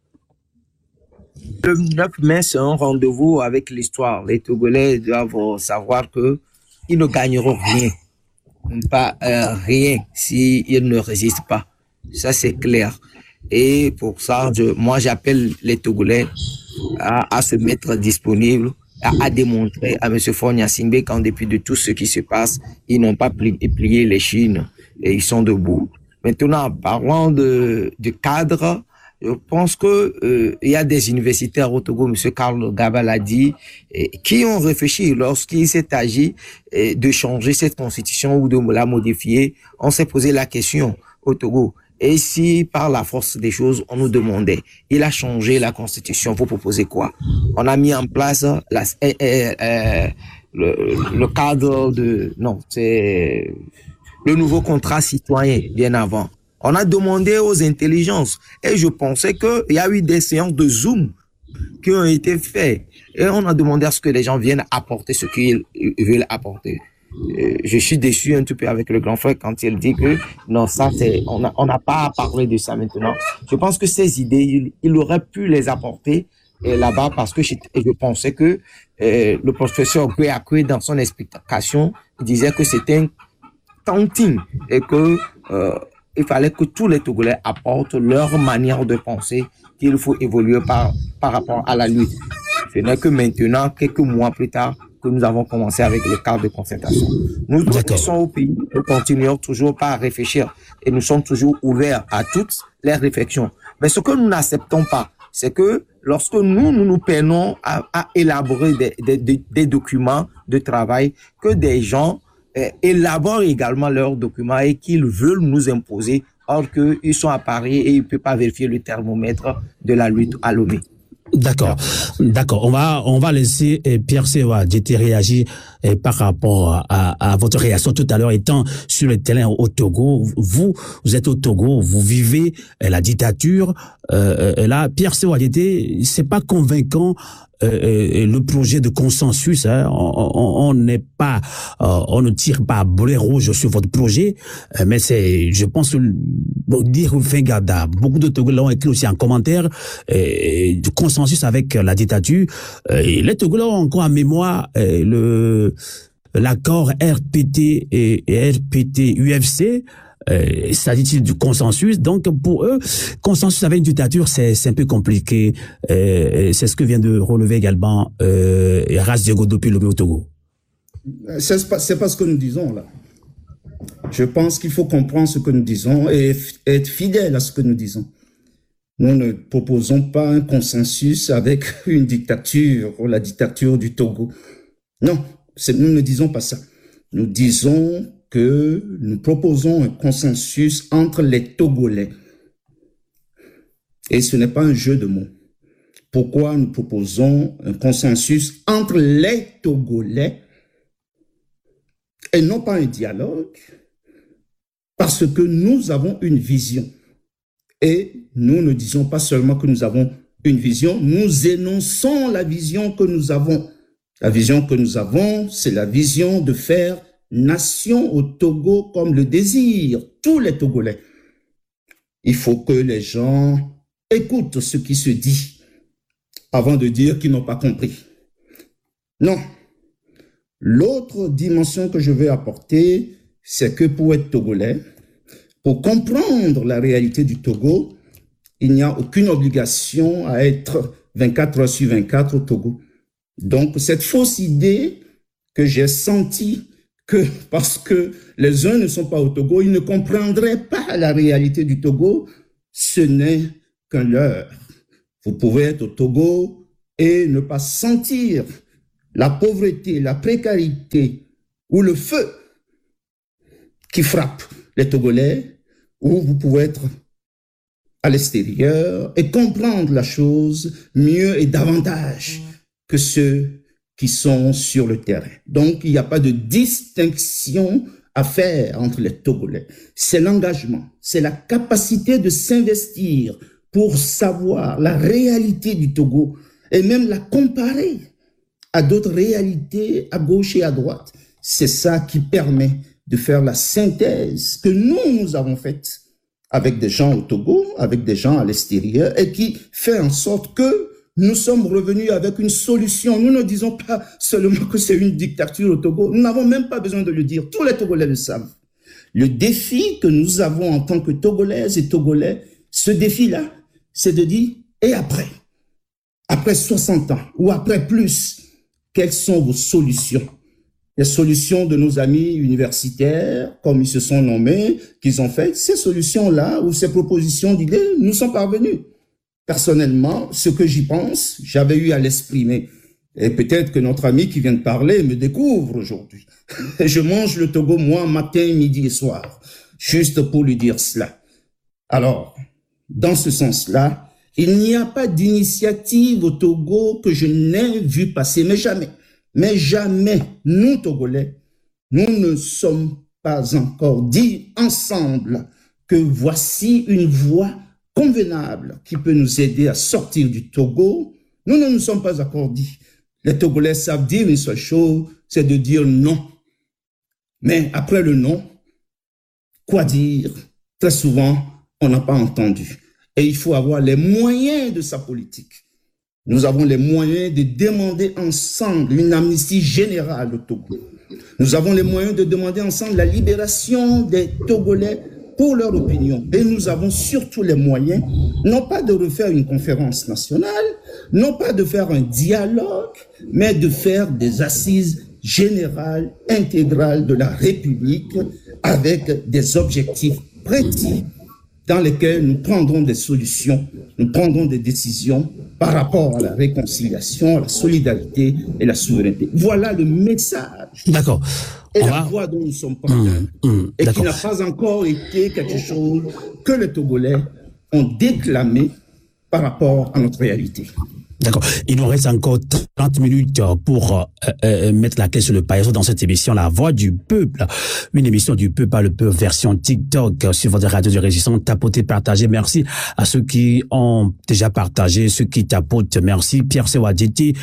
Le 9 mai, c'est un rendez-vous avec l'histoire. Les Togolais doivent savoir que ils ne gagneront rien. Pas rien s'ils ne résistent pas. Ça, c'est clair. Et pour ça, moi, j'appelle les Togolais à se mettre disponibles, à démontrer à M. Faure Gnassingbé qu'en dépit de tout ce qui se passe, ils n'ont pas plié les chines et ils sont debout. Maintenant, parlant de cadre, je pense que il y a des universitaires au Togo, M. Karl Gaba l'a dit, qui ont réfléchi lorsqu'il s'est agi de changer cette constitution ou de la modifier. On s'est posé la question au Togo. Et si par la force des choses, on nous demandait, il a changé la constitution, vous proposez quoi? On a mis en place le cadre c'est le nouveau contrat citoyen bien avant. On a demandé aux intelligences et je pensais qu'il y a eu des séances de Zoom qui ont été faites et on a demandé à ce que les gens viennent apporter ce qu'ils veulent apporter. Je suis déçu un tout peu avec le grand frère quand il dit que non, ça c'est, on n'a pas à parler de ça maintenant. Je pense que ces idées, il aurait pu les apporter là-bas parce que je pensais que le professeur Guéakoué, dans son explication, disait que c'était un tanting et que il fallait que tous les Togolais apportent leur manière de penser, qu'il faut évoluer par rapport à la lutte. Ce n'est que maintenant, quelques mois plus tard, que nous avons commencé avec le cadre de concertation. Nous qui sommes au pays, nous continuons toujours pas à réfléchir et nous sommes toujours ouverts à toutes les réflexions. Mais ce que nous n'acceptons pas, c'est que lorsque nous peinons à élaborer des documents de travail, que des gens élaborent également leurs documents et qu'ils veulent nous imposer, or qu'ils sont à Paris et ils ne peuvent pas vérifier le thermomètre de la lutte à Lomé. D'accord. On va laisser Pierre Sewadjete réagir par rapport à votre réaction tout à l'heure étant sur le terrain au Togo. Vous êtes au Togo, vous vivez la dictature. Là, Pierre Sewadjete, c'est pas convaincant. Le projet de consensus, on n'est pas, on ne tire pas à boulet rouge sur votre projet, mais je pense dire Fengada, beaucoup de Togolais l'ont écrit aussi en commentaire, du consensus avec la dictature. Les Togolais ont encore en mémoire l'accord RPT et RPT UFC. S'agit-il du consensus? Donc, pour eux, consensus avec une dictature, c'est un peu compliqué. C'est ce que vient de relever également Horace Diego depuis le Togo. C'est pas ce que nous disons là. Je pense qu'il faut comprendre ce que nous disons et être fidèle à ce que nous disons. Nous ne proposons pas un consensus avec une dictature ou la dictature du Togo. Non, nous ne disons pas ça. Nous disons que nous proposons un consensus entre les Togolais. Et ce n'est pas un jeu de mots. Pourquoi nous proposons un consensus entre les Togolais et non pas un dialogue? Parce que nous avons une vision. Et nous ne disons pas seulement que nous avons une vision, nous énonçons la vision que nous avons. La vision que nous avons, c'est la vision de faire nation au Togo comme le désirent tous les Togolais. Il faut que les gens écoutent ce qui se dit avant de dire qu'ils n'ont pas compris. Non. L'autre dimension que je veux apporter, c'est que pour être Togolais, pour comprendre la réalité du Togo, il n'y a aucune obligation à être 24 heures sur 24 au Togo. Donc, cette fausse idée que j'ai sentie que parce que les uns ne sont pas au Togo, ils ne comprendraient pas la réalité du Togo. Ce n'est qu'un leurre. Vous pouvez être au Togo et ne pas sentir la pauvreté, la précarité ou le feu qui frappe les Togolais, ou vous pouvez être à l'extérieur et comprendre la chose mieux et davantage que ceux qui sont sur le terrain. Donc, il n'y a pas de distinction à faire entre les Togolais. C'est l'engagement, c'est la capacité de s'investir pour savoir la réalité du Togo et même la comparer à d'autres réalités à gauche et à droite. C'est ça qui permet de faire la synthèse que nous avons faite avec des gens au Togo, avec des gens à l'extérieur, et qui fait en sorte que nous sommes revenus avec une solution. Nous ne disons pas seulement que c'est une dictature au Togo. Nous n'avons même pas besoin de le dire. Tous les Togolais le savent. Le défi que nous avons en tant que Togolaises et Togolais, ce défi-là, c'est de dire, et après? Après 60 ans, ou après plus, quelles sont vos solutions? Les solutions de nos amis universitaires, comme ils se sont nommés, qu'ils ont fait, ces solutions-là, ou ces propositions d'idées, nous sont parvenues. Personnellement, ce que j'y pense, j'avais eu à l'exprimer. Et peut-être que notre ami qui vient de parler me découvre aujourd'hui. Je mange le Togo, moi, matin, midi et soir, juste pour lui dire cela. Alors, dans ce sens-là, il n'y a pas d'initiative au Togo que je n'ai vu passer, mais jamais. Mais jamais, nous, Togolais, nous ne sommes pas encore dit ensemble que voici une voie convenable qui peut nous aider à sortir du Togo. Nous ne nous sommes pas encore dit. Les Togolais savent dire une seule chose, c'est de dire non. Mais après le non, quoi dire? Très souvent, on n'a pas entendu. Et il faut avoir les moyens de sa politique. Nous avons les moyens de demander ensemble une amnistie générale au Togo. Nous avons les moyens de demander ensemble la libération des Togolais pour leur opinion. Et nous avons surtout les moyens, non pas de refaire une conférence nationale, non pas de faire un dialogue, mais de faire des assises générales, intégrales de la République avec des objectifs précis dans lesquels nous prendrons des solutions, nous prendrons des décisions par rapport à la réconciliation, à la solidarité et la souveraineté. Voilà le message. D'accord. Et la voie dont nous sommes porteurs. Et qui n'a pas encore été quelque chose que les Togolais ont déclamé par rapport à notre réalité. D'accord. Il nous reste encore 30 minutes pour mettre la clé sur le paillasson dans cette émission, La Voix du Peuple. Une émission du peuple par le peuple, version TikTok sur votre radio de résistance. Tapotez, partagez. Merci à ceux qui ont déjà partagé, ceux qui tapotent. Merci. Pierre Sewadjiti,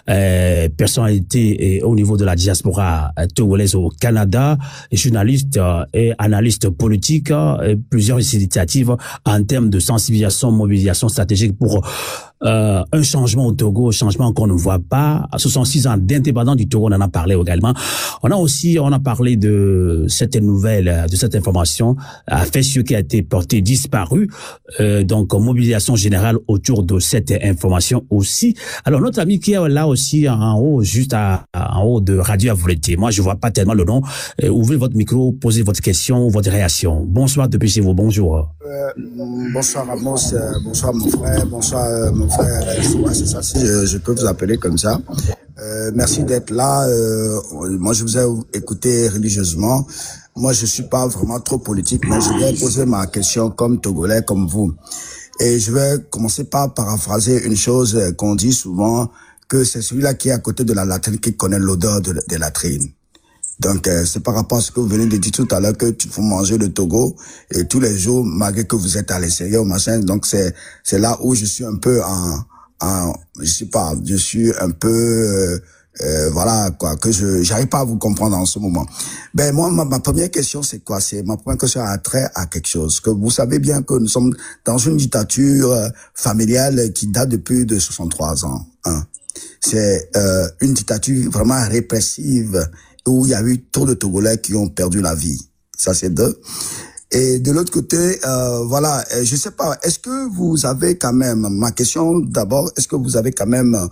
personnalité au niveau de la diaspora togolaise au Canada, journaliste et analyste politique, plusieurs initiatives en termes de sensibilisation, mobilisation stratégique pour un changement au Togo, changement qu'on ne voit pas. 66 ans d'indépendance du Togo, on en a parlé également. On a parlé de cette nouvelle, de cette information, Fesio qui a été porté disparu. Donc, mobilisation générale autour de cette information aussi. Alors, notre ami qui est là aussi en haut, juste en haut de Radio Avouleté. Moi, je vois pas tellement le nom. Ouvrez votre micro, posez votre question, votre réaction. Bonsoir depuis chez vous, bonjour. Bonsoir Amos, bonsoir mon frère, bonsoir mon frère, c'est ça, si je peux vous appeler comme ça. Merci d'être là. Moi, je vous ai écouté religieusement. Moi, je suis pas vraiment trop politique, mais je vais poser ma question comme Togolais, comme vous. Et je vais commencer par paraphraser une chose qu'on dit souvent, que c'est celui-là qui est à côté de la latrine qui connaît l'odeur des latrines. Donc, c'est par rapport à ce que vous venez de dire tout à l'heure que vous mangez le Togo et tous les jours, malgré que vous êtes à l'extérieur, machin. Donc, c'est là où je suis un peu je sais pas, je suis un peu, voilà, quoi, que j'arrive pas à vous comprendre en ce moment. Ben, moi, ma première question, c'est quoi? Ma première question a trait à quelque chose. Que vous savez bien que nous sommes dans une dictature familiale qui date depuis de 63 ans, hein. C'est, une dictature vraiment répressive, où il y a eu trop de Togolais qui ont perdu la vie. Ça, c'est deux. Et de l'autre côté, voilà, je sais pas, est-ce que vous avez quand même, ma question d'abord, est-ce que vous avez quand même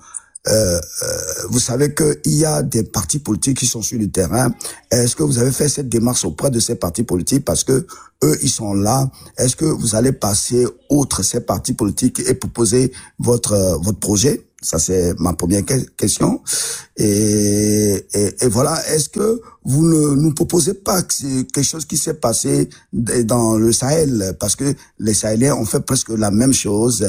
vous savez qu'il y a des partis politiques qui sont sur le terrain. Est-ce que vous avez fait cette démarche auprès de ces partis politiques parce que eux, ils sont là? Est-ce que vous allez passer outre ces partis politiques et proposer votre projet? Ça, c'est ma première question. Et voilà, est-ce que vous ne nous proposez pas quelque chose qui s'est passé dans le Sahel? Parce que les Sahéliens ont fait presque la même chose.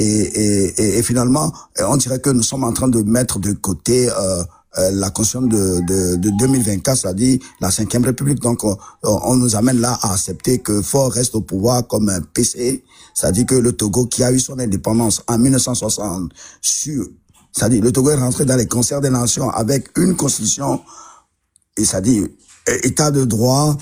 Et finalement, on dirait que nous sommes en train de mettre de côté la Constitution de 2024, c'est-à-dire la 5e République. Donc, on nous amène là à accepter que Faure reste au pouvoir comme un PC, c'est-à-dire que le Togo, qui a eu son indépendance en 1960, c'est-à-dire le Togo est rentré dans les concerts des nations avec une constitution, et c'est-à-dire état de droit,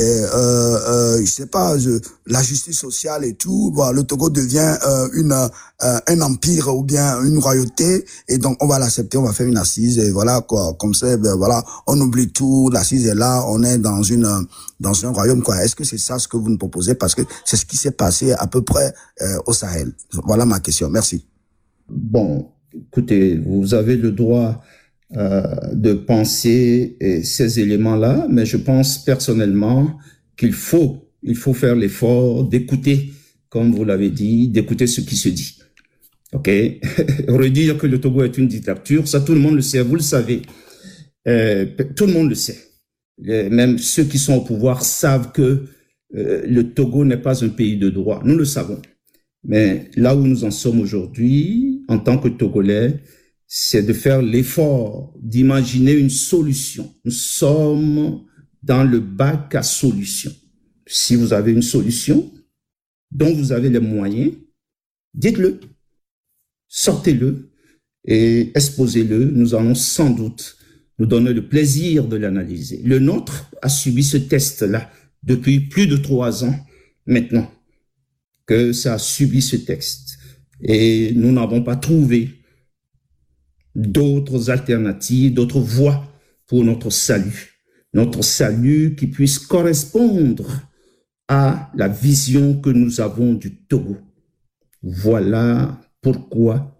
je sais pas, la justice sociale et tout. Voilà, le Togo devient un empire ou bien une royauté, et donc on va l'accepter, on va faire une assise, et voilà quoi, comme ça, ben voilà, on oublie tout, l'assise est là, on est dans un royaume quoi. Est-ce que c'est ça ce que vous nous proposez? Parce que c'est ce qui s'est passé à peu près au Sahel. Voilà ma question. Merci. Bon, écoutez, vous avez le droit de penser ces éléments-là, mais je pense personnellement qu'il faut faire l'effort d'écouter, comme vous l'avez dit, d'écouter ce qui se dit. Ok, redire que le Togo est une dictature, ça tout le monde le sait, vous le savez, tout le monde le sait. Même ceux qui sont au pouvoir savent que le Togo n'est pas un pays de droit. Nous le savons. Mais là où nous en sommes aujourd'hui, en tant que Togolais, c'est de faire l'effort d'imaginer une solution. Nous sommes dans le bac à solution. Si vous avez une solution dont vous avez les moyens, dites-le, sortez-le et exposez-le. Nous allons sans doute nous donner le plaisir de l'analyser. Le nôtre a subi ce test-là depuis plus de 3 ans maintenant que ça a subi ce test. Et nous n'avons pas trouvé d'autres alternatives, d'autres voies pour notre salut qui puisse correspondre à la vision que nous avons du Togo. Voilà pourquoi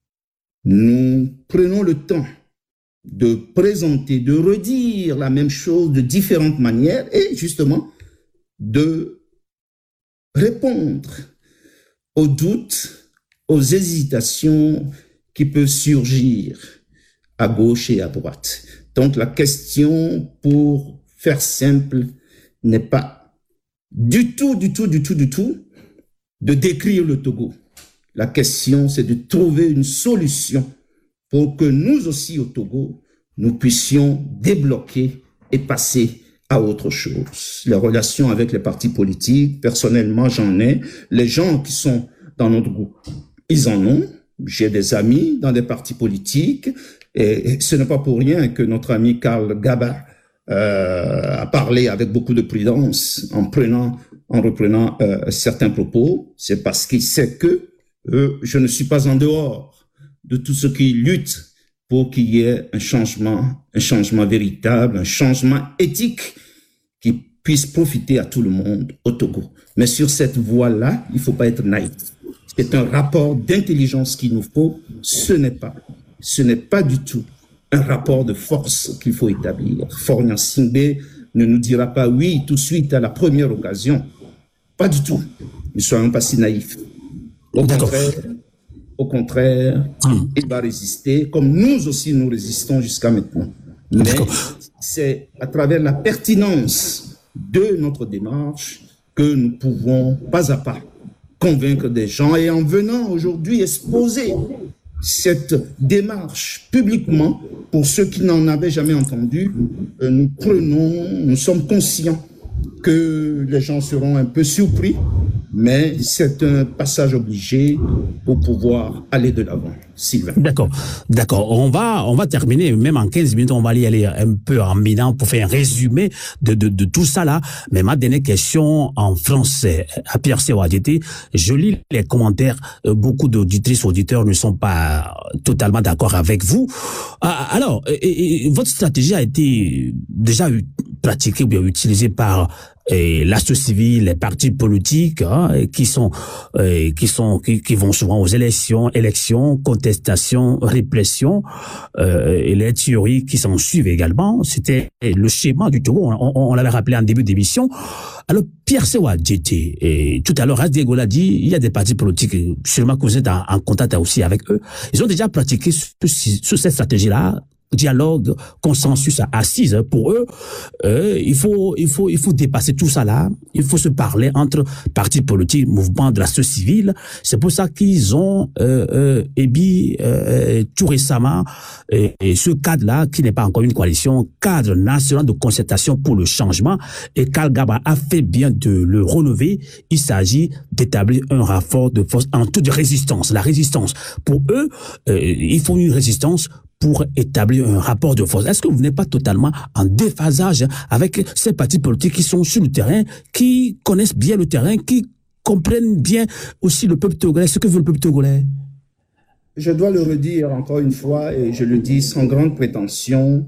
nous prenons le temps de présenter, de redire la même chose de différentes manières et justement de répondre aux doutes, aux hésitations qui peuvent surgir à gauche et à droite. Donc la question, pour faire simple, n'est pas du tout de décrire le Togo. La question, c'est de trouver une solution pour que nous aussi au Togo, nous puissions débloquer et passer à autre chose. Les relations avec les partis politiques, personnellement, j'en ai. Les gens qui sont dans notre groupe, ils en ont. J'ai des amis dans des partis politiques et ce n'est pas pour rien que notre ami Karl Gaba a parlé avec beaucoup de prudence en reprenant certains propos. C'est parce qu'il sait que je ne suis pas en dehors de tout ce qui lutte pour qu'il y ait un changement véritable, un changement éthique qui puisse profiter à tout le monde au Togo. Mais sur cette voie-là, il ne faut pas être naïf. C'est un rapport d'intelligence qu'il nous faut. Ce n'est pas du tout un rapport de force qu'il faut établir. Faure Gnassingbé ne nous dira pas oui tout de suite à la première occasion. Pas du tout. Ne soyons pas si naïfs. Au contraire, il va résister, comme nous aussi nous résistons jusqu'à maintenant. Mais c'est à travers la pertinence de notre démarche que nous pouvons pas à pas convaincre des gens. Et en venant aujourd'hui exposer cette démarche publiquement, pour ceux qui n'en avaient jamais entendu, nous sommes conscients que les gens seront un peu surpris, mais c'est un passage obligé pour pouvoir aller de l'avant. Sylvain. D'accord. On va terminer, même en 15 minutes, on va y aller un peu en minant pour faire un résumé de tout ça là. Mais ma dernière question en français, à Pierre Sewadjete, je lis les commentaires, beaucoup d'auditrices, auditeurs ne sont pas totalement d'accord avec vous. Alors, votre stratégie a été déjà pratiquée ou bien utilisée par la société civile, les partis politiques, qui vont souvent aux élections, contestations, répression, et les théories qui s'en suivent également. C'était le schéma du Togo. On l'avait rappelé en début d'émission. Alors, Pierre Sewa Djete, et tout à l'heure, Diego l'a dit, il y a des partis politiques, sûrement que vous êtes en contact aussi avec eux. Ils ont déjà pratiqué sur cette stratégie-là. Dialogue, consensus assise. Pour eux, il faut dépasser tout ça là. Il faut se parler entre partis politiques, mouvements de la société civile. C'est pour ça qu'ils ont tout récemment ce cadre-là, qui n'est pas encore une coalition, cadre national de concertation pour le changement. Et Karl Gaba a fait bien de le relever. Il s'agit d'établir un rapport de force en toute résistance. La résistance, pour eux, il faut une résistance pour établir un rapport de force. Est-ce que vous n'êtes pas totalement en déphasage avec ces partis politiques qui sont sur le terrain, qui connaissent bien le terrain, qui comprennent bien aussi le peuple togolais, ce que veut le peuple togolais? Je dois le redire encore une fois, et je le dis sans grande prétention,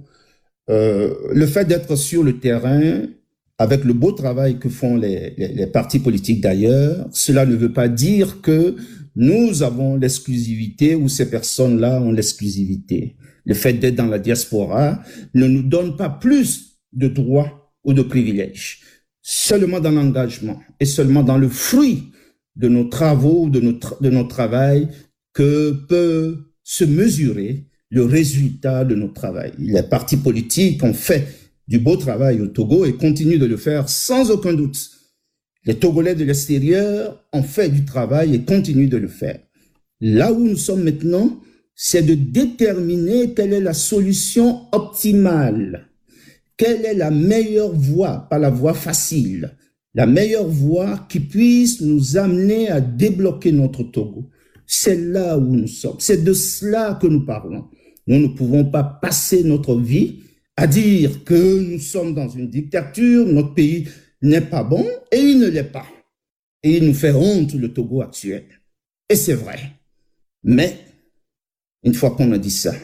le fait d'être sur le terrain, avec le beau travail que font les partis politiques d'ailleurs, cela ne veut pas dire que nous avons l'exclusivité ou ces personnes-là ont l'exclusivité. Le fait d'être dans la diaspora ne nous donne pas plus de droits ou de privilèges. Seulement dans l'engagement et seulement dans le fruit de nos travaux, de notre travail, que peut se mesurer le résultat de notre travail. Les partis politiques ont fait du beau travail au Togo et continuent de le faire sans aucun doute. Les Togolais de l'extérieur ont fait du travail et continuent de le faire. Là où nous sommes maintenant, c'est de déterminer quelle est la solution optimale, quelle est la meilleure voie, pas la voie facile, la meilleure voie qui puisse nous amener à débloquer notre Togo. C'est là où nous sommes, c'est de cela que nous parlons. Nous ne pouvons pas passer notre vie à dire que nous sommes dans une dictature, notre pays n'est pas bon, et il ne l'est pas. Et il nous fait honte, le Togo actuel. Et c'est vrai. Mais, une fois qu'on a dit ça,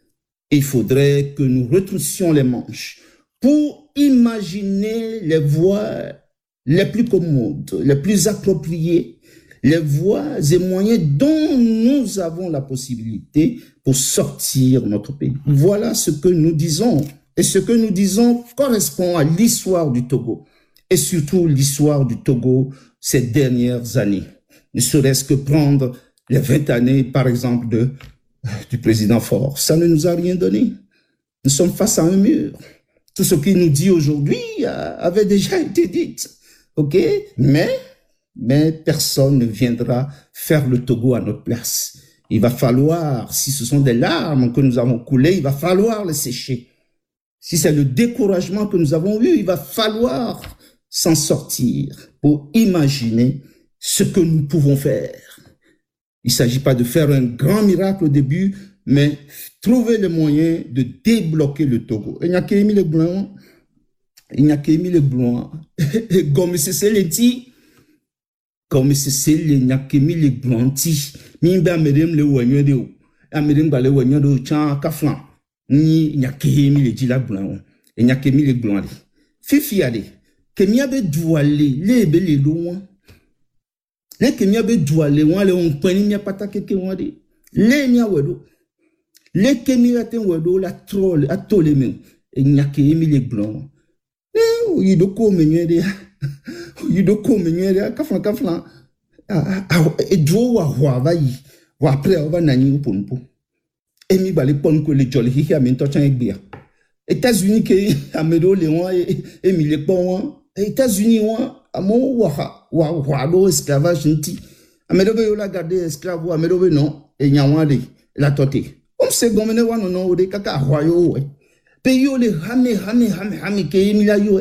il faudrait que nous retroussions les manches pour imaginer les voies les plus commodes, les plus appropriées, les voies et moyens dont nous avons la possibilité pour sortir notre pays. Voilà ce que nous disons. Et ce que nous disons correspond à l'histoire du Togo. Et surtout l'histoire du Togo ces dernières années. Ne serait-ce que prendre les 20 années, par exemple, du président Faure. Ça ne nous a rien donné. Nous sommes face à un mur. Tout ce qu'il nous dit aujourd'hui avait déjà été dit. OK? Mais personne ne viendra faire le Togo à notre place. Il va falloir, si ce sont des larmes que nous avons coulées, il va falloir les sécher. Si c'est le découragement que nous avons eu, il va falloir s'en sortir pour imaginer ce que nous pouvons faire. Il ne s'agit pas de faire un grand miracle au début, mais trouver le moyen de débloquer le Togo. Il n'y a qu'Émile Le Blanc. Il n'y a qu'Émile Le Blanc. Comme c'est le dit, comme c'est le n'y a qu'Émile Le Blanc. Mimba medem le wanyo de o. Amedem ba le wanyo de chan kaflan. Ni n'y a qu'Émile Le Blanc. Il n'y a qu'Émile Le Blanc. Fifi ale. Kemia be douale le be le loin. Le kemia be douale wan le on pani mia patake ke wan de. Le nya wedo. Le kemia ten wedo la troll atole men. E nya ke Émile Le Blanc. You do ko menye de. You do ko menye de kaflan. E dwo wa va yi. Wa après on va nani ou ponpo. Emi ba le pon ko le jolly hi amen to chan egbia. États-Unis ke amedo le wan Émile Le Blanc. États-Unis amo wa do esclavage nti amedo be yo la garder esclave amedo be non e nyawande la toté on se gomene wa no de kaka hwayo pe yo le hame ke mi la yo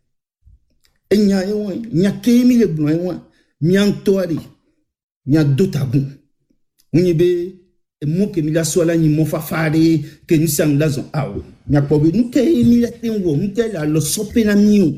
e nyayo nya ke mi le blanc nyanto ari nya dotabu unyibe mo ke mi la so la ni mo fafare ke ni sam la zon awo nya ko be nu ke mi la tenwo mu ke la lo sope na miu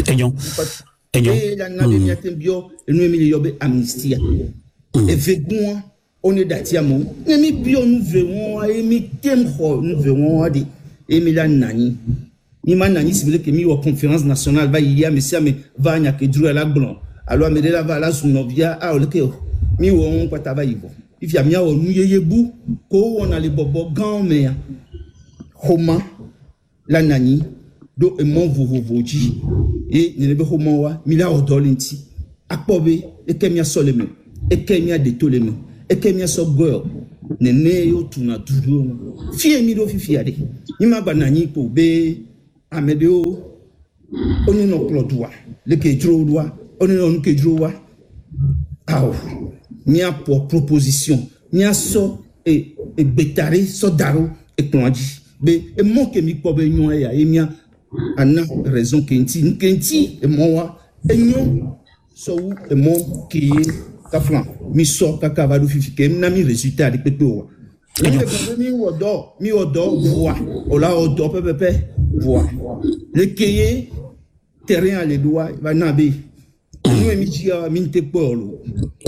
Et la nade miatembio et nous émis yobe amnistia. Et vegoun on est d'atiamon. Nemi bio nous verrons émis temho nous verrons adi émis la nani. ni manani sibile ke mi wa conférence nationale va y a monsieur me va nya ke dru la blon alors me de la va la sunovia a o le ke mi wo on pata va yibo if ya mi a o nu yeye bu ko on a le bobo gan me homa la nani do e mon vovoji e ne be homa wa mi la o dolinti akpobe e ke mi a soleme e ke mi a detoleme e ke mi a so girl nene yo tuna duro fie mi do fi ade ni ma ba nani po be amedeo oni no klodua le ke drowa oni no ke drowa aw mi a pour proposition mi a so e betare so daro e klonji be e mo ke mi po be nyon ya e mi ana raison kenti e mo wa e nyon so e mo ki kaflan mi so kaka va do fi ke na mi résultat de peto mi odo voix ola odo pepe voix le keye terrain les doigts va nabe nous emitia minte polo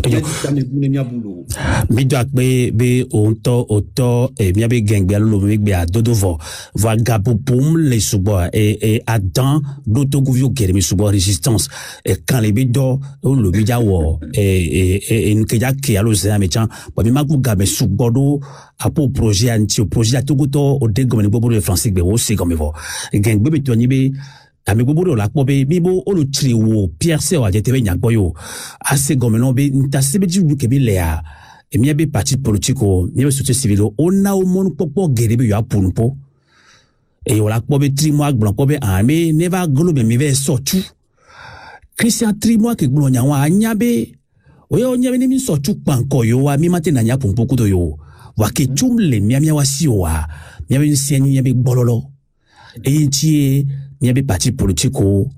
mi do be onto e mi be gengbe alo mi be adodovo va gapo pum les subo et adam doto guvio kere mi subo résistance et quand les bido o lo mi jawo et nkeja ke alo se amechan bo mi magu gabe subodo apo projet anti projet atogoto o de gomene bobo de français be o se comme vo gengbe be toni be ami bobo la pobe bibo o lo triwo pierre se wa jete be nyagbo yo ase gomeno be ntasebe ji lu ke be lea e mi be parti politique mi be société civile on a o mon popo gere be yo apunpo e o la pobe trimo agbon pobe ami never globe mi be sotu Christian trimo ke gbon nya wa anyabe o yo nyabe ni mi sotu panko yo wa mi mate na nya punpo kudo yo wa ke tumle mi amia wasi o wa mi be nsiani mi be bololo e ntie mi be parti politique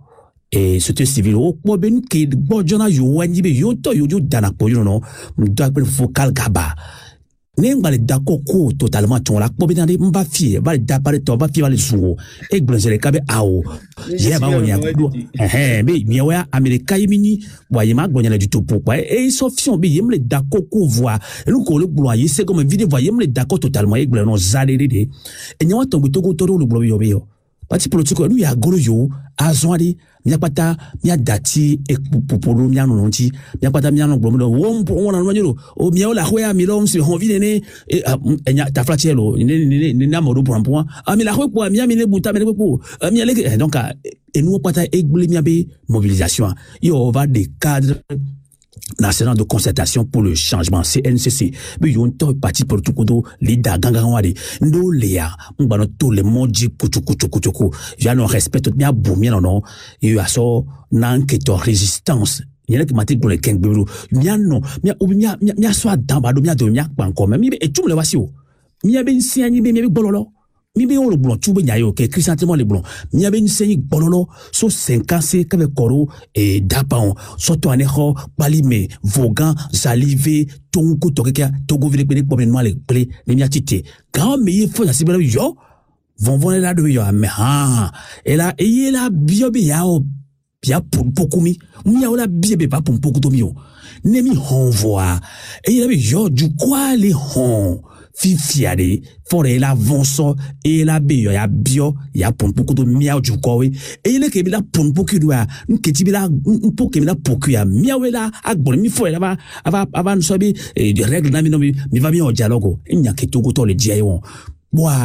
et société civile o po ben ke bojona yo wani be yo to yo dana po yo no mdo akpe focal gaba ne ngale dako ko totalement ton la po ben mba fie ba da pare to ba fie ba le sungo e glonzele kabe awo ye ba woni akudo be mi wa america yimini wa yima gbonya du topo pa e sofion be yemle dako ko voix e lu ko le glo yi c'est comme vidéo voix yemle dako totalement e glo no zalede de e nyawa to to ko to lo glo yo be yo parti politique nous ya golo yo azwadi miapata mia dati e popolo mia nonti miapata mia no gbomo won na nyoro o mia o la hoya mi lo msi honvi nene e nya ta flatielo ni na modo pour un point mi la ho po mia mi le buta mi le po mia le donc et nous pata e gbole mia be mobilisation yo va des cadres national de concertation pour le changement CNCC bi yon to parti pour tout kodo leader gangangwadi ndo lea mbano to le moji kuchukuchukuchuku ya no respect tout bien boumia non et aso nan que to résistance yele ki mati gole kengburu mia no mia so adamba do mia do mia pa encore même et tout le wasio mia be nsiani be bololo mi be o blon tu be nyayo ke christianement les blon mi be nsenyi bololo so 50 ka be koro et dapon so to aneho balime vogan salive tonku tokeka togo vile pe po menwa le ple ni mi atite quand me faut la sibelo yo vont là de yo mais et là et là bio be yao bia pokumi mi ya la bie be pa poku to mi o ne mi honvoa et là be yo du quoi les hon fifiade fore la vonso e la beyo ya bio ya pompu ko do miao ju ko we e le ke bi la pompu ki do a nketi bi la mpo ke bi la poku ya miawe la agbon mi fo la ava no so bi de règle na mi va bien au dialogue nya ke to ko to le dia yon boa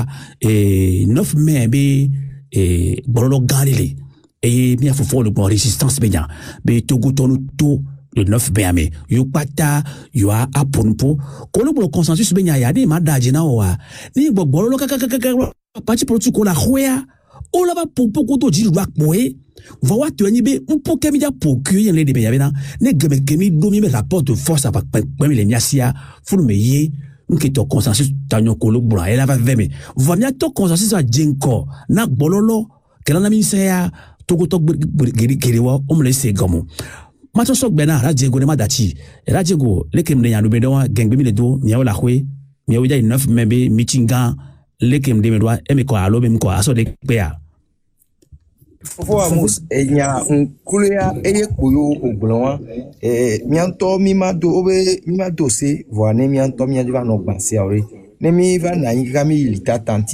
9 mai be bololo galile e mi fo le bon résistance be nya be to go to no to le 9 mai yo pata yo a aponpo ko lo consensus be nya ya de madaji na wa ni gbogbo lo kaka parti politique ko la hoya o la ba popo ko to ji lwa poe va wa to ni be mpo kemi ja poku yen le de be ya be na ne geme kemi do mi be rapport de force avec pe le miasia fu me ye nke to consensus tanyo ko lo bra e la va veme va mia to consensus a jenko na gbololo ke la na mi se ya to ko to geri wa o mle se gomo mato sok bena radiego ne madati radiego lekem de yanu bedo gengbe mi le do miawo la hwe miawo ja 9 membe meetinga lekem de medwa emi ko alo bem ko aso de pea fofo amos enya nkulea eye koyo ogbonwa mianto mi ma do se voane mianto mi adva no gbanse ore ne mi va na yika mi lita tanti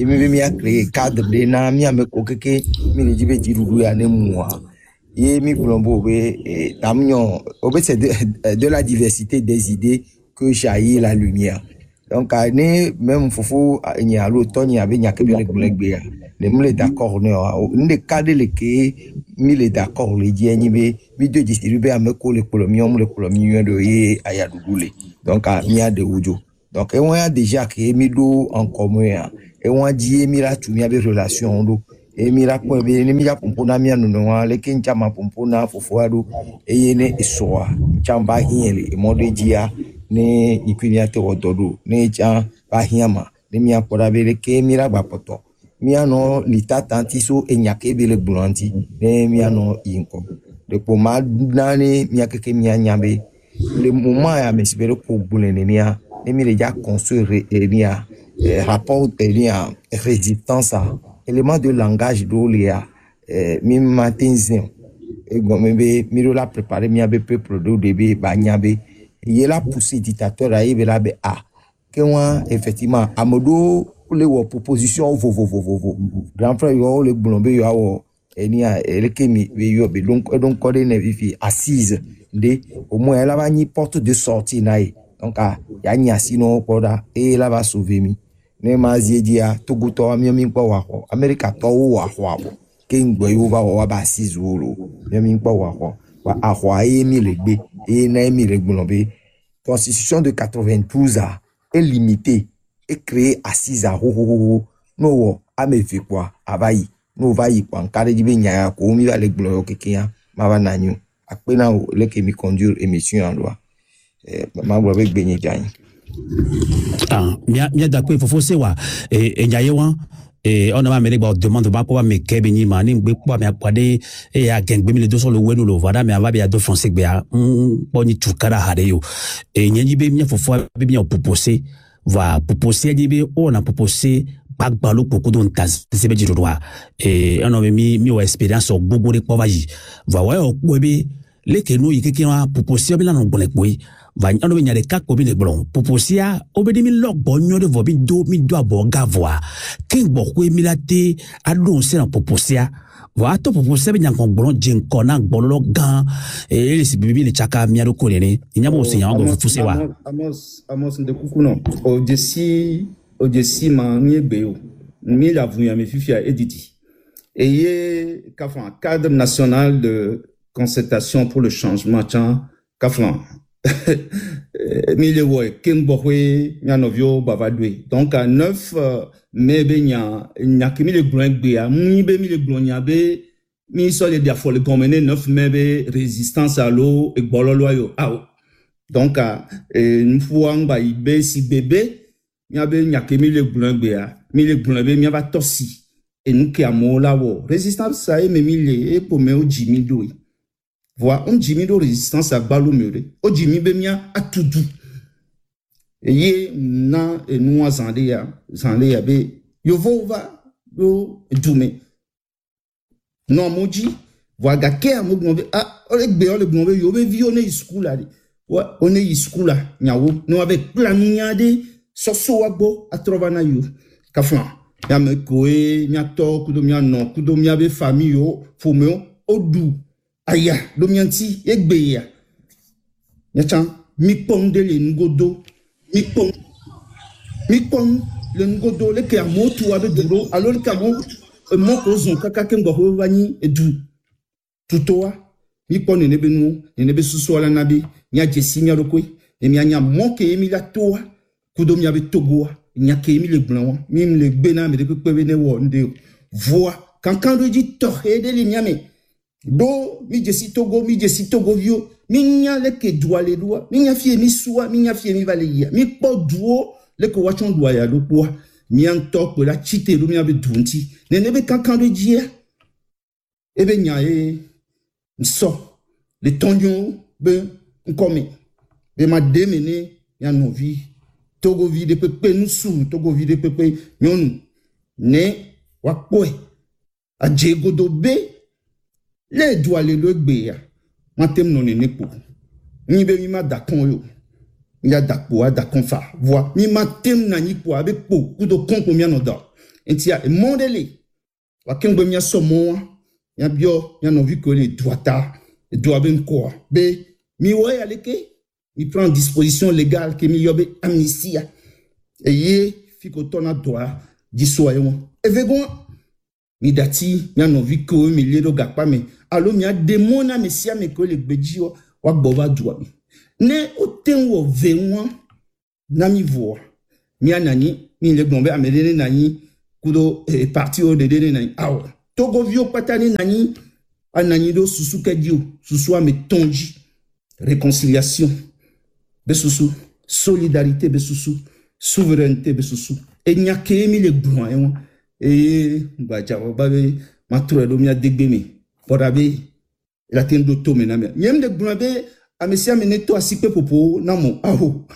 et mi a créé cadre de na mi a me kokeke mi le jibe jirudu ya ne moi et mi plombo be tamnyo obe c'est de la diversité des idées que jaillit la lumière. Donc ane même fofu ni a l'automne ya be nya ke le gbe ne me d'accord ne cadre le ke mi le d'accord le di ni be mi de distribuer a me ko le colomium de ye aya dugule. Donc mi a de ujo. Donc, on a déjà créé Mido en commun. Et on a dit, Mira, tu m'as des relations. Et Mira, Mira, Pompona, Mia, nous, les Kinchama, Pompona, Fofoado, et Yene, et Soa, Chamba, Hiel, et Modedia, ne, Ikunia, Terododo, ne, Chan, Bahiama, ne, Mia, Podabele, Ke, Mira, Bapoto. Mia, no, Lita, Tantiso, et Nyake, Bele, Boulanti, ne, Mia, no, Inko. Le Pomade, Nane, Mia, Keke, Mia, Nyabe. Le moment, à m'espérer pour Boulenia. Et mi déjà construire rapport résistance élément de langage d'olia mi matinzin et gombe mi la préparer mi abe peu produit débé banyabe il la poussé dictateur a be la be que moi effectivement amodo les proposition vo grand frère yo le blombe yo eni a elekemi yo be donc code ne vivi assise de au moins elle va ni porte de sortie naï. Donc, ya nya sino koda e la va sauver mi. Ne ma dia Togo to mi kwa wako. America to wako abo. King boy over wa ba sizulu. Mi kwa wako. Wa ahwa e mi legbe e na mi legbolobe. Constitution de 92 a est limitée et créée à 6 ans. No a me fait quoi abayi. No va y kwa nkare jibe nya ko mi va legbolo kekia ma va nanyu. Akpena le ke mi conduire émission en loi. Mia d'accord faut se wa nyaye wan on a mele ba demande ba ko me ke beni mani gbe po me apade ya gengbe mi le doso lo wenu lo vada me ava be ya do français gbe ya boni tukara hare yo nyanyi be mi fofo be mi proposer va proposer dibe on a proposer bagbalo koko don tas sebe jirodwa on a mi wa expérience o gbogbo de po va yi va wa o po be le ke no yi ke wa proposer be la no gbole po va on be nyare ka ko bi le blon proposia obedi mi log bonyo de vo bi do abo gavoa king bo ko mi la te adon se na proposia va to proposia be nyan kon blon jin kon na gbolo gan e le si bibi le chaka mi ado ko ne nyabo se nyan go fufuse wa amos de kukuno o desi ma mi egbe o mi la vu ya mi fifi a editi et ye kafan cadre national de concertation pour le changement chan kafan mille ouais king bohwe nya novio bavadwe donc à 9 mai be nya kimi le glon gbe a mi be mi le glon nya be mi so le dia for le commener 9 mai be résistance à l'eau et bololo yo donc nfuang ba ibe si bébé nya be nya kimi le glon gbe a mi le glon be mi va tosi et nous qui amo la wo résistance ça e me mi le e pour me o jimi do voix on jimi do résistance à balo mure o jimi be mia atudu eye na enu azande ya be yo vova do dume no moji voix ga ke amogno be o le gbe yo be vi one school la wa one school la nyawo no avec plan nyade soso wagbo atrova na yo kafan ya me koe nya to kudomia no kudomia be famille yo fomeo odu aya domianti egbe ya nyachan mi pong de le ngodo mi pong le ngodo le ke amotu abe duro alors que mo ko zon kaka ke ngbo wani edu tutoa mi pong ne be susu ala nabi nya jesi nya rokoi e mi anya mo ke mi la toa kudomi abe togoa nya ke mi le blanc mi le gbe na me de pe ne wo nde voix quand do dit to de le nyame do mi jesi togo vio mi nya le ke doa le doa mi nya fie mi soa mi nya fie mi valeya mi po duo le ko wachon doa ya do poa mi an top la chite do mi abe dunti ne be kankan de dia e be nya so le tonyo be nkomi be ma demene ya no vi togo vi de pepe nu su togo vi de pepe nyonu ne wakwe a jego do be le doit le gbe ya matem non ne nepo ni be mi ma dakon yo ya dakpo a dakon fa voi mi matem na ni po abe po ku do kon ko mi anoda Entia, mondele. Wakengbe mia somo, ya bio, ya no vu que les droita, les droits ben quoi. Be, mi ouais aleke, mi prend disposition légale que mi yobe amnistia. Et ye, fiko tona droit, dissoyons. Et vegon, mi dati, ya no vu que mi ledo gakpa me, alo mi a demona mesia me que le bedjio, wak bova droit. Ne, o tenwo vewan, na mi voa. Mi anani, mi le gombe amedene nani, kudo parti o de dene nani. Awa. Togo vio patani nani, anani do susu kedio, susu ame tonji. Réconciliation, besusu. Solidarité, besusu. Souveraineté, besusu. Et nyake mi le brouan, et bajawa babe, mature do mi a degbeme. Porabe, la tendo to mename. Nyem de brouan be, amesia meneto asipe popo, namo, aho.